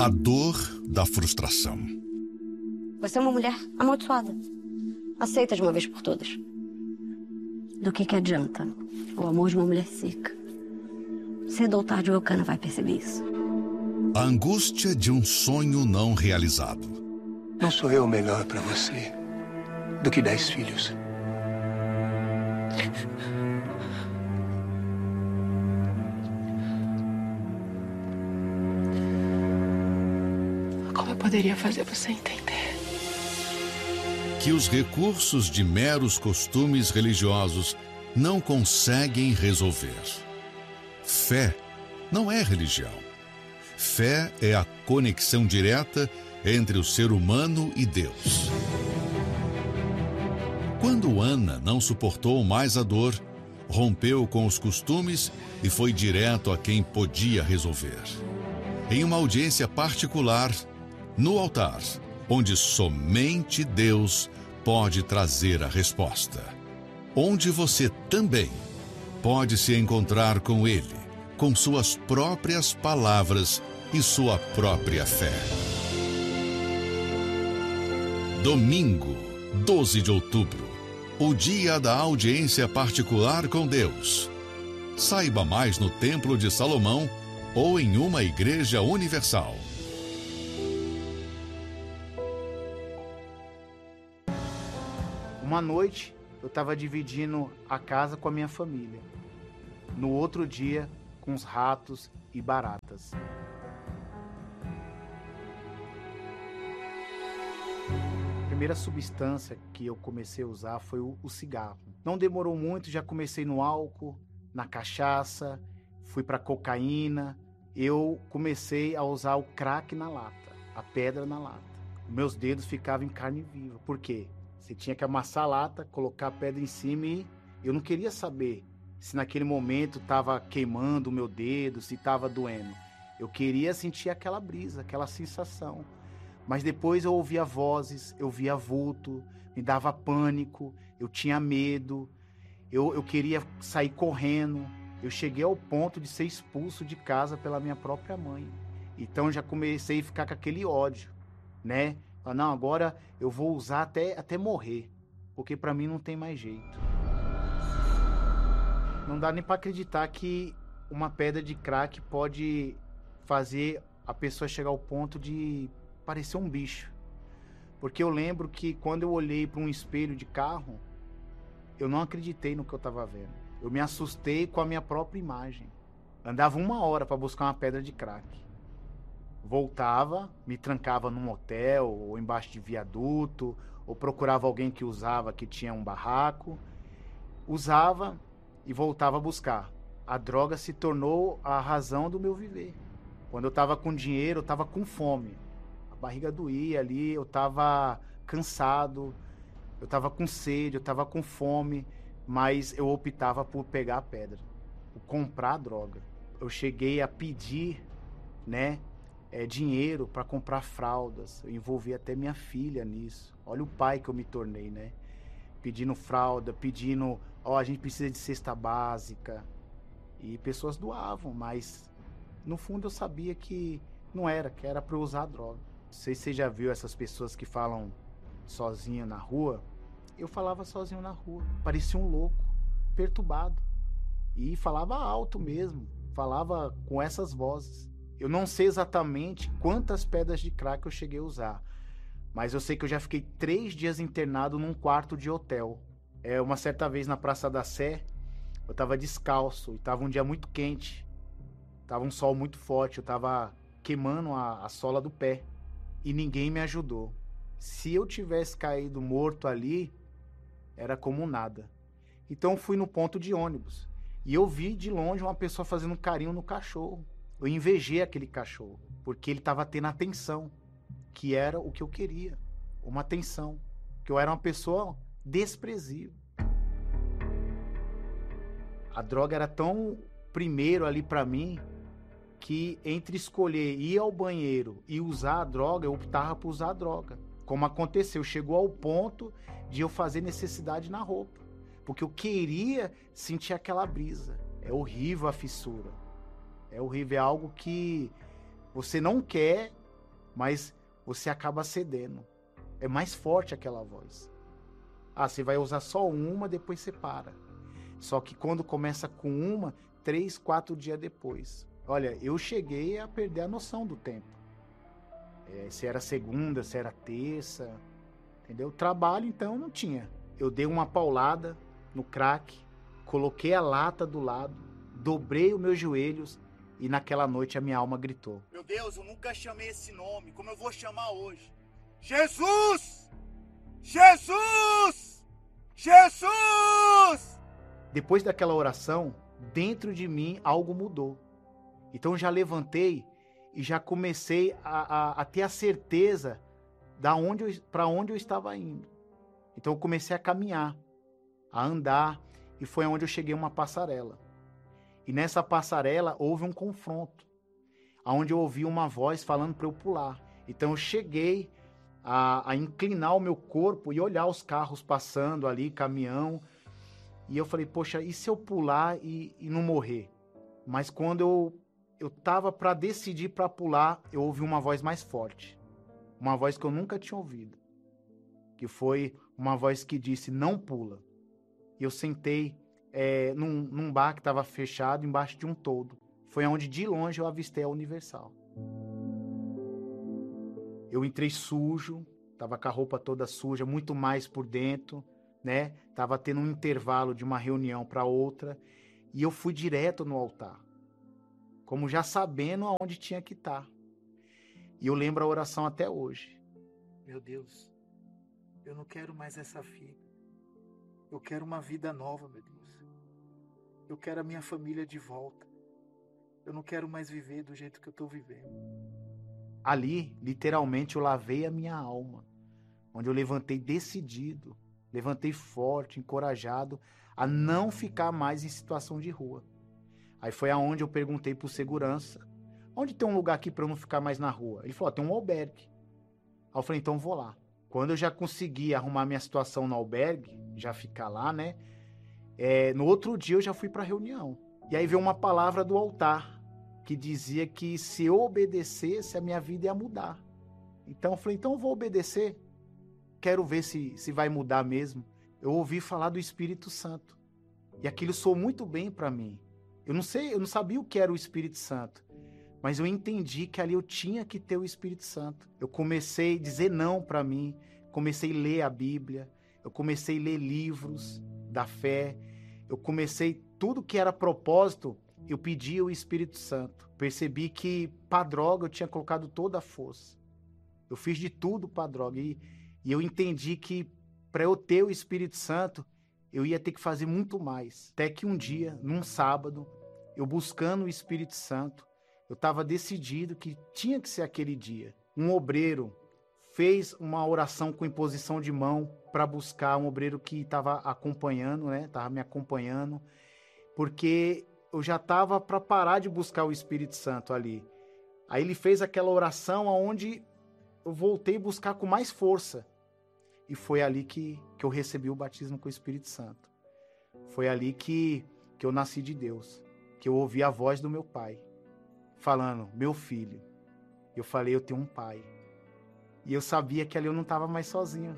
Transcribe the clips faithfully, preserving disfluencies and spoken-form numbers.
A dor da frustração. Você é uma mulher amaldiçoada. Aceita de uma vez por todas. Do que que adianta o amor de uma mulher seca? Cedo ou tarde o Elcana vai perceber isso. A angústia de um sonho não realizado. Não sou eu melhor pra você do que dez filhos. Como eu poderia fazer você entender? Que os recursos de meros costumes religiosos não conseguem resolver. Fé não é religião. Fé é a conexão direta entre o ser humano e Deus. Quando Ana não suportou mais a dor, rompeu com os costumes e foi direto a quem podia resolver. Em uma audiência particular, no altar, onde somente Deus pode trazer a resposta. Onde você também pode se encontrar com Ele, com suas próprias palavras e sua própria fé. Domingo, doze de outubro, o dia da audiência particular com Deus. Saiba mais no Templo de Salomão ou em uma igreja universal. Uma noite, eu estava dividindo a casa com a minha família. No outro dia, com os ratos e baratas. A primeira substância que eu comecei a usar foi o, o cigarro. Não demorou muito, já comecei no álcool, na cachaça, fui para cocaína. Eu comecei a usar o crack na lata, a pedra na lata. Meus dedos ficavam em carne viva. Por quê? Você tinha que amassar a lata, colocar a pedra em cima e eu não queria saber se naquele momento estava queimando o meu dedo, se estava doendo. Eu queria sentir aquela brisa, aquela sensação. Mas depois eu ouvia vozes, eu via vulto, me dava pânico, eu tinha medo, eu, eu queria sair correndo. Eu cheguei ao ponto de ser expulso de casa pela minha própria mãe. Então já comecei a ficar com aquele ódio, né? Falar, não, agora eu vou usar até, até morrer, porque pra mim não tem mais jeito. Não dá nem pra acreditar que uma pedra de crack pode fazer a pessoa chegar ao ponto de parecer um bicho. Porque eu lembro que quando eu olhei para um espelho de carro, eu não acreditei no que eu tava vendo. Eu me assustei com a minha própria imagem. Andava uma hora para buscar uma pedra de crack. Voltava, me trancava num hotel ou embaixo de viaduto, ou procurava alguém que usava, que tinha um barraco. Usava e voltava a buscar. A droga se tornou a razão do meu viver. Quando eu tava com dinheiro, eu tava com fome. A barriga doía ali, eu tava cansado, eu tava com sede, eu tava com fome, mas eu optava por pegar a pedra, por comprar a droga. Eu cheguei a pedir, né, é, dinheiro para comprar fraldas. Eu envolvi até minha filha nisso. Olha o pai que eu me tornei, né? Pedindo fralda, pedindo, ó, a gente precisa de cesta básica. E pessoas doavam, mas no fundo eu sabia que não era, que era para eu usar a droga. Não sei se você já viu essas pessoas que falam sozinho na rua. Eu falava sozinho na rua, parecia um louco, perturbado. E falava alto mesmo, falava com essas vozes. Eu não sei exatamente quantas pedras de crack eu cheguei a usar, mas eu sei que eu já fiquei três dias internado num quarto de hotel. É, uma certa vez na Praça da Sé, eu tava descalço e tava um dia muito quente. Tava um sol muito forte, eu tava queimando a, a sola do pé e ninguém me ajudou. Se eu tivesse caído morto ali, era como nada. Então eu fui no ponto de ônibus e eu vi de longe uma pessoa fazendo um carinho no cachorro. Eu invejei aquele cachorro, porque ele estava tendo atenção, que era o que eu queria, uma atenção, que eu era uma pessoa desprezível. A droga era tão primeiro ali para mim, que entre escolher ir ao banheiro e usar a droga, eu optava por usar a droga. Como aconteceu, chegou ao ponto de eu fazer necessidade na roupa, porque eu queria sentir aquela brisa. É horrível a fissura. É horrível, é algo que você não quer, mas você acaba cedendo. É mais forte aquela voz. Ah, você vai usar só uma, depois você para. Só que quando começa com uma, três, quatro dias depois. Olha, eu cheguei a perder a noção do tempo. É, se era segunda, se era terça, entendeu? Trabalho, então, não tinha. Eu dei uma paulada no crack, coloquei a lata do lado, dobrei os meus joelhos e naquela noite a minha alma gritou. Meu Deus, eu nunca chamei esse nome, como eu vou chamar hoje? Jesus! Jesus! Jesus! Depois daquela oração, dentro de mim algo mudou. Então já levantei e já comecei a, a, a ter a certeza da onde para onde eu estava indo. Então eu comecei a caminhar, a andar, e foi onde eu cheguei a uma passarela. E nessa passarela houve um confronto, onde eu ouvi uma voz falando para eu pular. Então eu cheguei a, a inclinar o meu corpo e olhar os carros passando ali, caminhão. E eu falei, poxa, e se eu pular e, e não morrer? Mas quando eu eu tava para decidir para pular, eu ouvi uma voz mais forte. Uma voz que eu nunca tinha ouvido. Que foi uma voz que disse, não pula. E eu sentei é, num, num bar que estava fechado, embaixo de um toldo. Foi onde de longe eu avistei a Universal. Eu entrei sujo, tava com a roupa toda suja, muito mais por dentro, né? Tava tendo um intervalo de uma reunião para outra. E eu fui direto no altar. Como já sabendo aonde tinha que estar. E eu lembro a oração até hoje. Meu Deus, eu não quero mais essa vida. Eu quero uma vida nova, meu Deus. Eu quero a minha família de volta. Eu não quero mais viver do jeito que eu estou vivendo. Ali, literalmente, eu lavei a minha alma. Onde eu levantei decidido, levantei forte, encorajado a não ficar mais em situação de rua. Aí foi aonde eu perguntei pro segurança, onde tem um lugar aqui para eu não ficar mais na rua? Ele falou, tem um albergue. Aí eu falei, então vou lá. Quando eu já consegui arrumar minha situação no albergue, já ficar lá, né? É, no outro dia eu já fui pra reunião. E aí veio uma palavra do altar, que dizia que se eu obedecesse, a minha vida ia mudar. Então eu falei, então eu vou obedecer. Quero ver se, se vai mudar mesmo. Eu ouvi falar do Espírito Santo. E aquilo soou muito bem para mim. Eu não sei, eu não sabia o que era o Espírito Santo. Mas eu entendi que ali eu tinha que ter o Espírito Santo. Eu comecei a dizer não para mim. Comecei a ler a Bíblia. Eu comecei a ler livros da fé. Eu comecei, tudo que era propósito, eu pedi o Espírito Santo. Percebi que para droga eu tinha colocado toda a força. Eu fiz de tudo para droga. E, e eu entendi que para eu ter o Espírito Santo, eu ia ter que fazer muito mais. Até que um dia, num sábado, eu buscando o Espírito Santo, eu estava decidido que tinha que ser aquele dia. Um obreiro fez uma oração com imposição de mão para buscar um obreiro que estava acompanhando, né? Estava me acompanhando, porque eu já estava para parar de buscar o Espírito Santo ali. Aí ele fez aquela oração onde eu voltei a buscar com mais força. E foi ali que, que eu recebi o batismo com o Espírito Santo. Foi ali que, que eu nasci de Deus. Que eu ouvi a voz do meu pai. Falando, meu filho. Eu falei, eu tenho um pai. E eu sabia que ali eu não estava mais sozinho.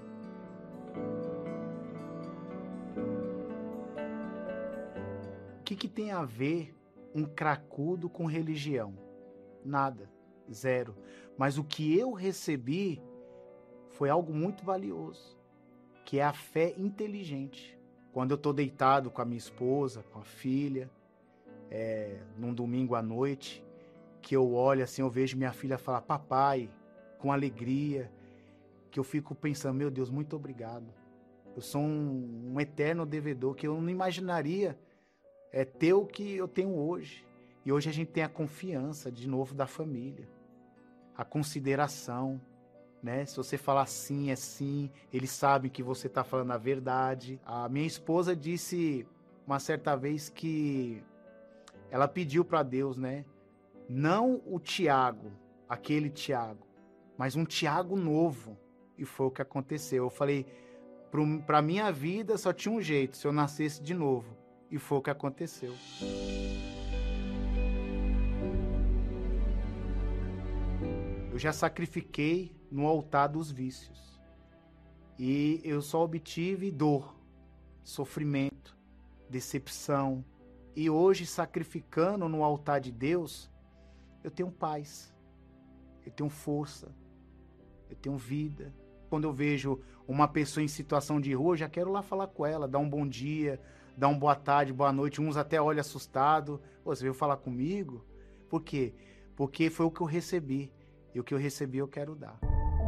O que, que tem a ver um cracudo com religião? Nada. Zero. Mas o que eu recebi foi algo muito valioso, que é a fé inteligente. Quando eu estou deitado com a minha esposa, com a filha, é, num domingo à noite, que eu olho assim, eu vejo minha filha falar, papai, com alegria, que eu fico pensando, meu Deus, muito obrigado. Eu sou um, um eterno devedor, que eu não imaginaria é, ter o que eu tenho hoje. E hoje a gente tem a confiança, de novo, da família, a consideração, né? Se você falar sim, é sim, eles sabem que você está falando a verdade. A minha esposa disse uma certa vez que ela pediu para Deus, né? Não o Tiago, aquele Tiago, mas um Tiago novo. E foi o que aconteceu. Eu falei, para minha vida só tinha um jeito, se eu nascesse de novo. E foi o que aconteceu. Eu eu já sacrifiquei no altar dos vícios. E eu só obtive dor, sofrimento, decepção. E hoje, sacrificando no altar de Deus, eu tenho paz, eu tenho força, eu tenho vida. Quando eu vejo uma pessoa em situação de rua, eu já quero lá falar com ela, dar um bom dia, dar uma boa tarde, boa noite. Uns até olham assustado. Você veio falar comigo? Por quê? Porque foi o que eu recebi. E o que eu recebi eu quero dar.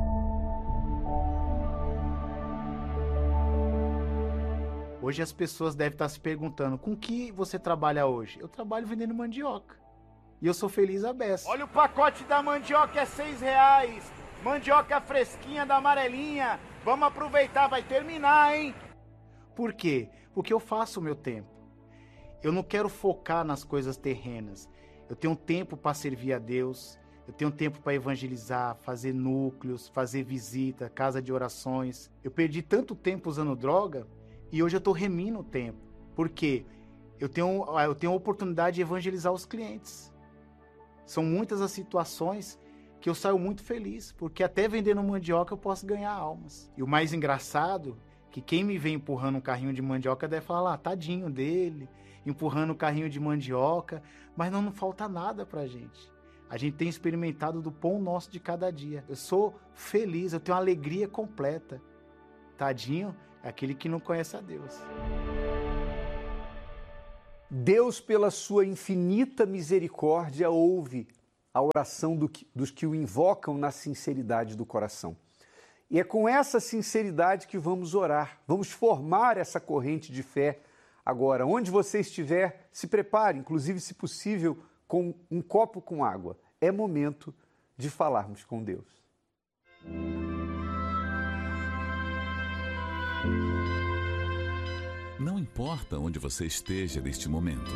Hoje as pessoas devem estar se perguntando, com que você trabalha hoje? Eu trabalho vendendo mandioca. E eu sou feliz a beça. Olha o pacote da mandioca, é seis reais. Mandioca fresquinha da amarelinha. Vamos aproveitar, vai terminar, hein? Por quê? Porque eu faço o meu tempo. Eu não quero focar nas coisas terrenas. Eu tenho tempo para servir a Deus. Eu tenho tempo para evangelizar, fazer núcleos, fazer visita, casa de orações. Eu perdi tanto tempo usando droga e hoje eu estou remindo o tempo. Por quê? Eu tenho, eu tenho a oportunidade de evangelizar os clientes. São muitas as situações que eu saio muito feliz, porque até vendendo mandioca eu posso ganhar almas. E o mais engraçado, que quem me vê empurrando um carrinho de mandioca deve falar, ah, tadinho dele, empurrando o carrinho de mandioca, mas não, não falta nada pra gente. A gente tem experimentado do pão nosso de cada dia. Eu sou feliz, eu tenho uma alegria completa. Tadinho é aquele que não conhece a Deus. Deus, pela sua infinita misericórdia, ouve a oração do que, dos que o invocam na sinceridade do coração. E é com essa sinceridade que vamos orar, vamos formar essa corrente de fé agora. Onde você estiver, se prepare, inclusive, se possível, com um copo com água. É momento de falarmos com Deus. Não importa onde você esteja neste momento,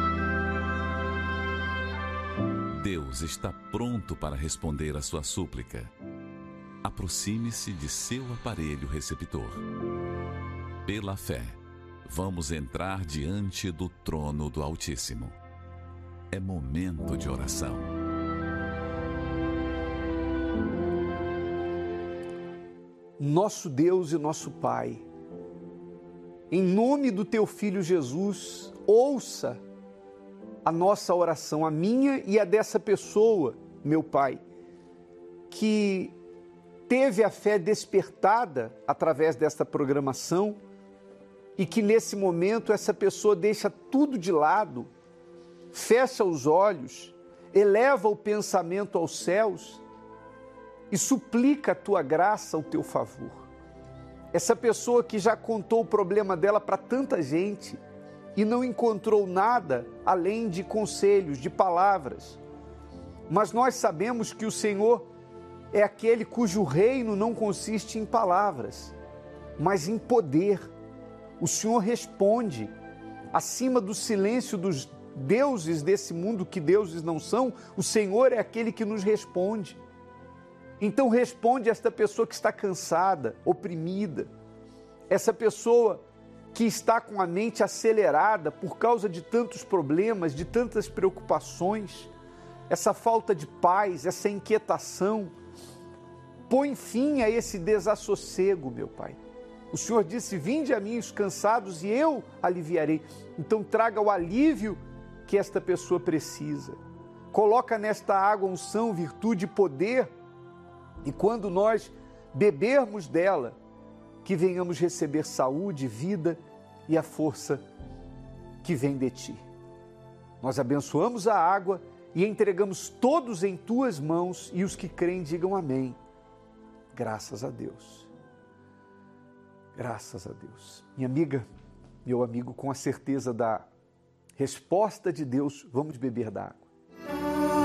Deus está pronto para responder a sua súplica. Aproxime-se de seu aparelho receptor. Pela fé, vamos entrar diante do trono do Altíssimo. É momento de oração. Nosso Deus e nosso Pai, em nome do Teu Filho Jesus, ouça a nossa oração, a minha e a dessa pessoa, meu Pai, que teve a fé despertada através desta programação e que nesse momento essa pessoa deixa tudo de lado, fecha os olhos, eleva o pensamento aos céus e suplica a Tua graça, o Teu favor. Essa pessoa que já contou o problema dela para tanta gente e não encontrou nada além de conselhos, de palavras. Mas nós sabemos que o Senhor é aquele cujo reino não consiste em palavras, mas em poder. O Senhor responde acima do silêncio dos deuses desse mundo, que deuses não são. O Senhor é aquele que nos responde. Então responde esta pessoa que está cansada, oprimida, essa pessoa que está com a mente acelerada por causa de tantos problemas, de tantas preocupações, essa falta de paz, essa inquietação. Põe fim a esse desassossego, meu Pai. O Senhor disse, vinde a mim os cansados e eu aliviarei. Então traga o alívio que esta pessoa precisa. Coloca nesta água unção, virtude e poder. E quando nós bebermos dela, que venhamos receber saúde, vida e a força que vem de Ti. Nós abençoamos a água e entregamos todos em Tuas mãos, e os que creem digam amém. Graças a Deus. Graças a Deus. Minha amiga, meu amigo, com a certeza da resposta de Deus, vamos beber da água.